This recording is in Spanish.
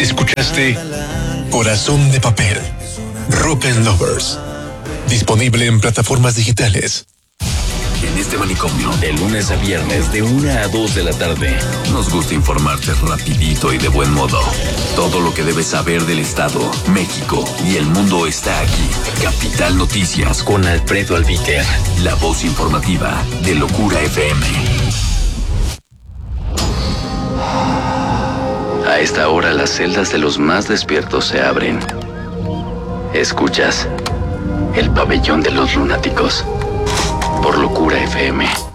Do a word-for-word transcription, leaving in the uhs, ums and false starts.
Escuchaste Corazón de Papel, Rock and Lovers. Disponible en plataformas digitales. En este manicomio, de lunes a viernes, de una a dos de la tarde, nos gusta informarte rapidito y de buen modo. Todo lo que debes saber del Estado, México y el mundo está aquí. Capital Noticias con Alfredo Albíter, la voz informativa de Locura F M. A esta hora las celdas de los más despiertos se abren. Escuchas el pabellón de los lunáticos por Locura F M.